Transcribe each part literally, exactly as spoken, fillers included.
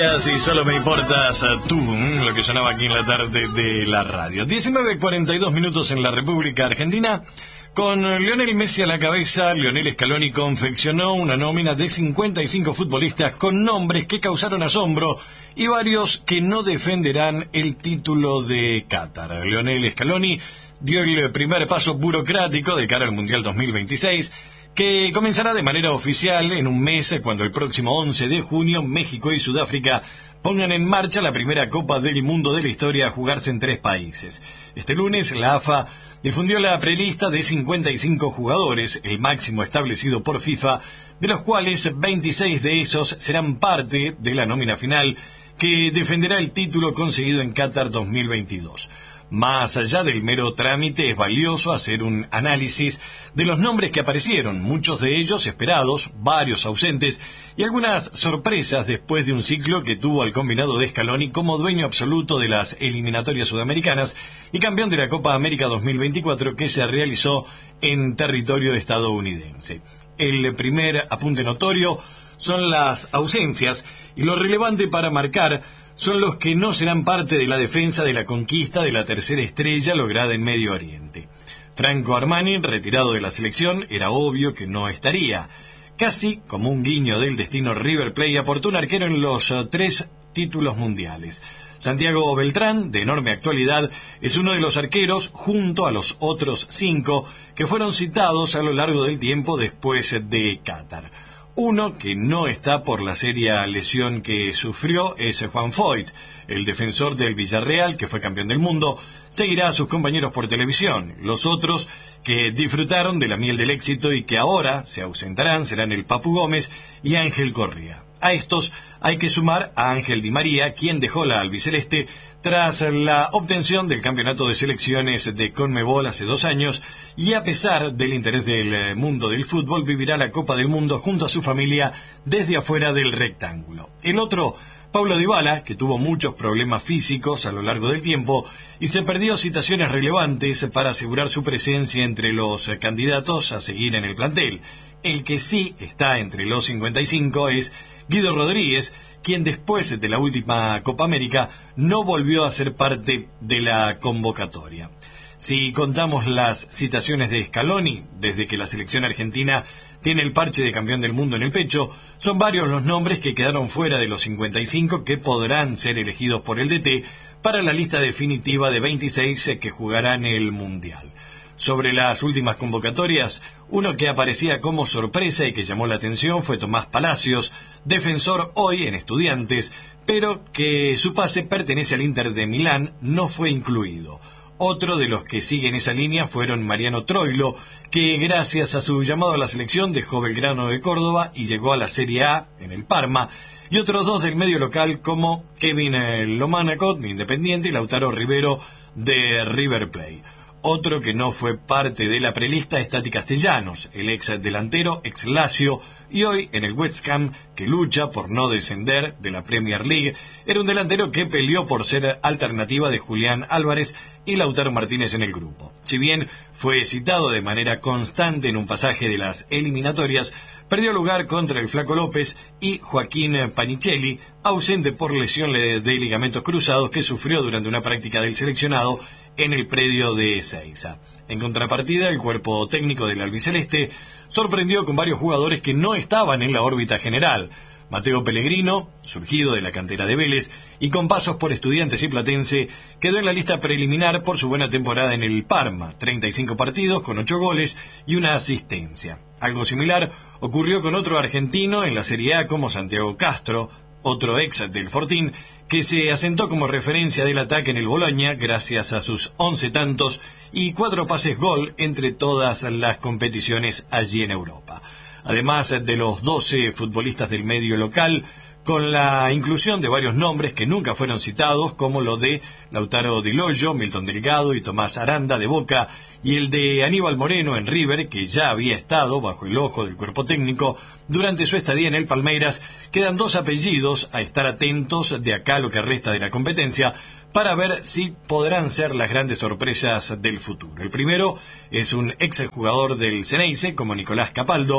Si solo me importas tú, lo que sonaba aquí en la tarde de la radio. diecinueve cuarenta y dos minutos en la República Argentina. Con Lionel Messi a la cabeza, Lionel Scaloni confeccionó una nómina de cincuenta y cinco futbolistas con nombres que causaron asombro y varios que no defenderán el título de Qatar. Lionel Scaloni dio el primer paso burocrático de cara al Mundial dos mil veintiséis, que comenzará de manera oficial en un mes, cuando el próximo once de junio México y Sudáfrica pongan en marcha la primera Copa del Mundo de la historia a jugarse en tres países. Este lunes la A F A difundió la prelista de cincuenta y cinco jugadores, el máximo establecido por FIFA, de los cuales veintiséis de esos serán parte de la nómina final que defenderá el título conseguido en Qatar dos mil veintidós. Más allá del mero trámite, es valioso hacer un análisis de los nombres que aparecieron, muchos de ellos esperados, varios ausentes y algunas sorpresas después de un ciclo que tuvo al combinado de Scaloni como dueño absoluto de las eliminatorias sudamericanas y campeón de la Copa América dos mil veinticuatro, que se realizó en territorio estadounidense. El primer apunte notorio son las ausencias, y lo relevante para marcar son los que no serán parte de la defensa de la conquista de la tercera estrella lograda en Medio Oriente. Franco Armani, retirado de la selección, era obvio que no estaría. Casi como un guiño del destino, River Plate aportó un arquero en los uh, tres títulos mundiales. Santiago Beltrán, de enorme actualidad, es uno de los arqueros, junto a los otros cinco, que fueron citados a lo largo del tiempo después de Qatar. Uno que no está por la seria lesión que sufrió es Juan Foyt, el defensor del Villarreal, que fue campeón del mundo. Seguirá a sus compañeros por televisión. Los otros que disfrutaron de la miel del éxito y que ahora se ausentarán serán el Papu Gómez y Ángel Correa. A estos hay que sumar a Ángel Di María, quien dejó la albiceleste tras la obtención del campeonato de selecciones de Conmebol hace dos años, y a pesar del interés del mundo del fútbol, vivirá la Copa del Mundo junto a su familia desde afuera del rectángulo. El otro, Paulo Dybala, que tuvo muchos problemas físicos a lo largo del tiempo y se perdió citaciones relevantes para asegurar su presencia entre los candidatos a seguir en el plantel. El que sí está entre los cincuenta y cinco es Guido Rodríguez, quien después de la última Copa América no volvió a ser parte de la convocatoria. Si contamos las citaciones de Scaloni, desde que la selección argentina tiene el parche de campeón del mundo en el pecho, son varios los nombres que quedaron fuera de los cincuenta y cinco que podrán ser elegidos por el D T para la lista definitiva de veintiséis que jugarán el Mundial. Sobre las últimas convocatorias, uno que aparecía como sorpresa y que llamó la atención fue Tomás Palacios, defensor hoy en Estudiantes, pero que su pase pertenece al Inter de Milán, no fue incluido. Otro de los que siguen esa línea fueron Mariano Troilo, que gracias a su llamado a la selección dejó Belgrano de Córdoba y llegó a la Serie A en el Parma, y otros dos del medio local como Kevin Lománaco de Independiente y Lautaro Rivero de River Plate. Otro que no fue parte de la prelista es Tati Castellanos, el ex delantero, ex Lazio, y hoy en el West Ham, que lucha por no descender de la Premier League. Era un delantero que peleó por ser alternativa de Julián Álvarez y Lautaro Martínez en el grupo. Si bien fue citado de manera constante en un pasaje de las eliminatorias, perdió lugar contra el Flaco López y Joaquín Panichelli, ausente por lesión de ligamentos cruzados que sufrió durante una práctica del seleccionado en el predio de Ezeiza. En contrapartida, el cuerpo técnico del albiceleste sorprendió con varios jugadores que no estaban en la órbita general. Mateo Pellegrino, surgido de la cantera de Vélez y con pasos por Estudiantes y Platense, quedó en la lista preliminar por su buena temporada en el Parma, treinta y cinco partidos con ocho goles y una asistencia. Algo similar ocurrió con otro argentino en la Serie A como Santiago Castro, otro ex del Fortín, que se asentó como referencia del ataque en el Boloña gracias a sus once tantos y cuatro pases gol entre todas las competiciones allí en Europa. Además de los doce futbolistas del medio local, con la inclusión de varios nombres que nunca fueron citados, como lo de Lautaro Di Loyo, Milton Delgado y Tomás Aranda de Boca, y el de Aníbal Moreno en River, que ya había estado bajo el ojo del cuerpo técnico durante su estadía en el Palmeiras. Quedan dos apellidos a estar atentos de acá a lo que resta de la competencia, para ver si podrán ser las grandes sorpresas del futuro. El primero es un exjugador del Ceneice, como Nicolás Capaldo,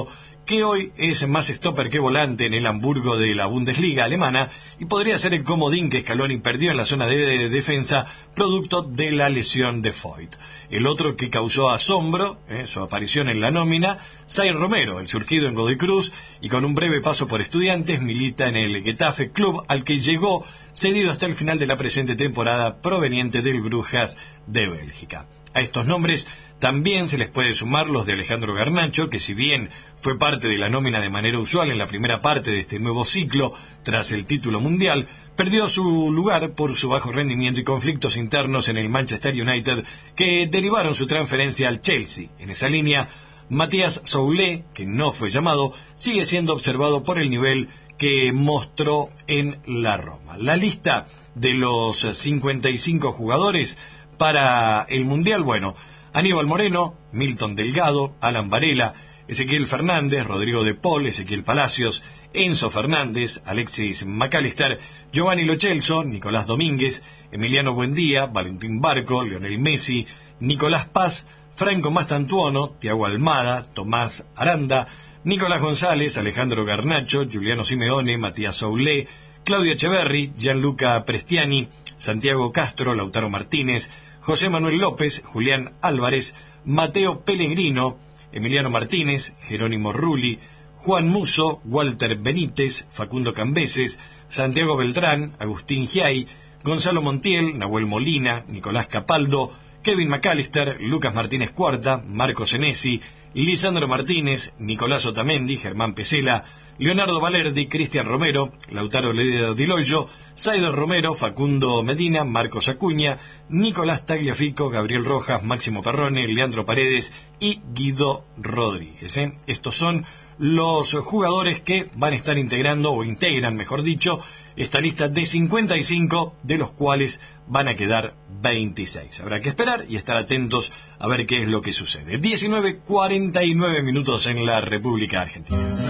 que hoy es más stopper que volante en el Hamburgo de la Bundesliga alemana y podría ser el comodín que Scaloni perdió en la zona de defensa producto de la lesión de Foyt. El otro que causó asombro, eh, su aparición en la nómina, Zaire Romero, el surgido en Godoy Cruz y con un breve paso por Estudiantes, milita en el Getafe, club al que llegó cedido hasta el final de la presente temporada proveniente del Brujas de Bélgica. A estos nombres también se les puede sumar los de Alejandro Garnacho, que si bien fue parte de la nómina de manera usual en la primera parte de este nuevo ciclo, tras el título mundial, perdió su lugar por su bajo rendimiento y conflictos internos en el Manchester United que derivaron su transferencia al Chelsea. En esa línea, Matías Soulé, que no fue llamado, sigue siendo observado por el nivel que mostró en la Roma. La lista de los cincuenta y cinco jugadores para el Mundial, bueno, Aníbal Moreno, Milton Delgado, Alan Varela, Ezequiel Fernández, Rodrigo de Paul, Ezequiel Palacios, Enzo Fernández, Alexis McAllister, Giovanni Lo Celso, Nicolás Domínguez, Emiliano Buendía, Valentín Barco, Lionel Messi, Nicolás Paz, Franco Mastantuono, Thiago Almada, Tomás Aranda, Nicolás González, Alejandro Garnacho, Giuliano Simeone, Matías Soulé, Claudio Echeverri, Gianluca Prestiani, Santiago Castro, Lautaro Martínez, José Manuel López, Julián Álvarez, Mateo Pellegrino, Emiliano Martínez, Jerónimo Rulli, Juan Musso, Walter Benítez, Facundo Cambeses, Santiago Beltrán, Agustín Giai, Gonzalo Montiel, Nahuel Molina, Nicolás Capaldo, Kevin McAllister, Lucas Martínez Cuarta, Marco Senesi, Lisandro Martínez, Nicolás Otamendi, Germán Pesela, Leonardo Valerdi, Cristian Romero, Lautaro Ledo Di Loyo, Saido Romero, Facundo Medina, Marcos Acuña, Nicolás Tagliafico, Gabriel Rojas, Máximo Perrone, Leandro Paredes y Guido Rodríguez. ¿eh? Estos son los jugadores que van a estar integrando, o integran, mejor dicho, esta lista de cincuenta y cinco, de los cuales van a quedar veintiséis. Habrá que esperar y estar atentos a ver qué es lo que sucede. diecinueve cuarenta y nueve minutos en la República Argentina.